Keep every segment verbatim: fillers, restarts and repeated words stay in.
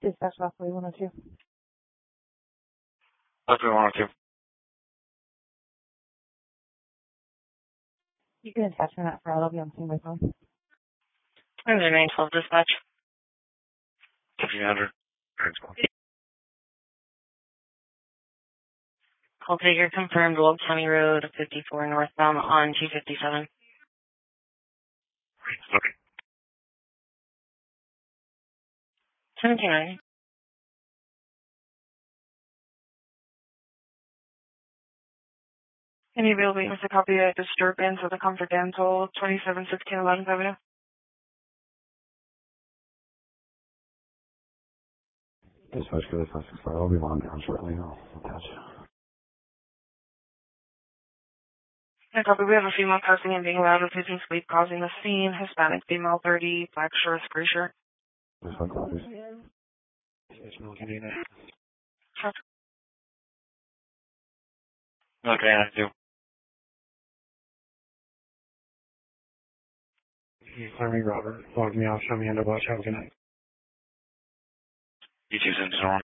Dispatch Lafayette one oh two. Lafayette one oh two. You can attach me that for I'll be on scene by phone. And the nine twelve dispatch. fifteen hundred. Call taker confirmed, Wolf County Road, fifty-four northbound on two fifty-seven. Okay. seventeen ninety. Any availability with a copy of disturbance of the Comfort Dental, twenty-seven sixteen eleventh Avenue? Dispatch for the five six five. I'll be on down shortly. I'll attach. And copy, we have a female cussing and being loud, refusing sleep, causing the scene. Hispanic female, thirty, black shorts, gray shirt. Dispatch copies. Okay, I do. You clear me, Robert. Log me off. Show me into watch. Have a good night. You two send it on.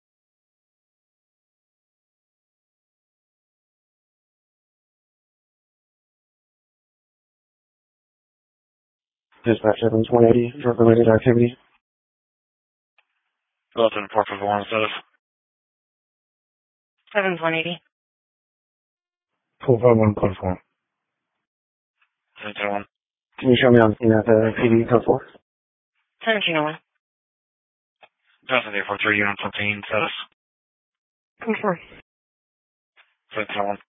Dispatch seven one eighty. Drug-related activity. Go up to the four five one status. seven one eighty. four five one code four. seventeen oh one. Can you show me on scene at the P D code four? seventeen oh one. Johnson eight four three, unit fourteen status. Confirm. seventeen oh one.